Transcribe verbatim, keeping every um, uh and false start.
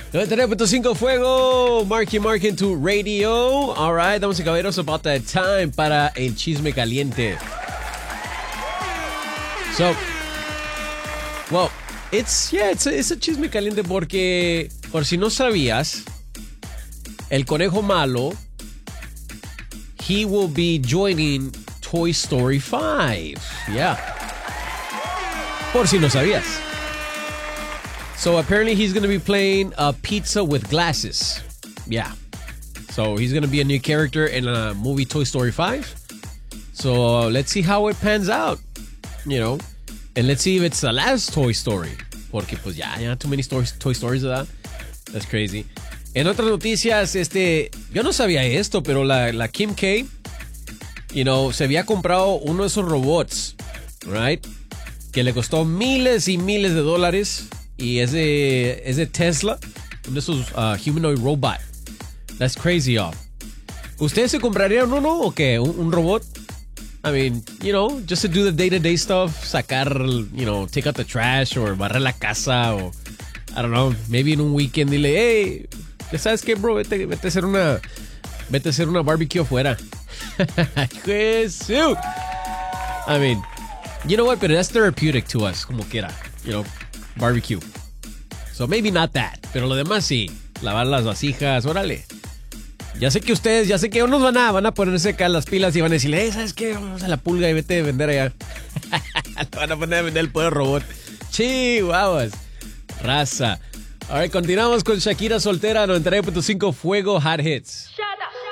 noventa y nueve punto cinco Fuego, Marky Mark into Radio. All right, damas y caballeros, about that time para el chisme caliente. So, well, it's, yeah, it's a, it's a chisme caliente porque, por si no sabías, el conejo malo, he will be joining Toy Story five. Yeah. Por si no sabías. So apparently he's going to be playing a pizza with glasses. Yeah. So he's going to be a new character in a movie Toy Story five. So uh, let's see how it pans out. You know. And let's see if it's the last Toy Story. Porque pues ya, ya too many stories, Toy Stories, ¿verdad? That's crazy. En otras noticias, este, yo no sabía esto, pero la, la Kim K, you know, se había comprado uno de esos robots, right? Que le costó miles y miles de dólares. Y es de, es de Tesla, uno de esos uh, humanoid robot. That's crazy, y'all. ¿Ustedes se comprarían uno o qué? ¿Un, un robot? I mean, you know, just to do the day-to-day stuff. Sacar, you know, take out the trash or barrer la casa o, I don't know, maybe en un weekend dile, hey, ¿sabes qué, bro? Vete, vete a hacer una, vete a hacer una barbecue afuera. Jesús. I mean, you know what? But that's therapeutic to us, como quiera, you know. Barbecue. So maybe not that. Pero lo demás sí. Lavar las vasijas, órale. Ya sé que ustedes, ya sé que unos van a, van a ponerse acá las pilas y van a decirle, hey, ¿sabes qué? Vamos a la pulga y vete a vender allá. Lo van a poner a vender el poder robot. Chihuahuas. Raza. Alright, continuamos con Shakira soltera, noventa y nueve punto cinco Fuego Hot Hits.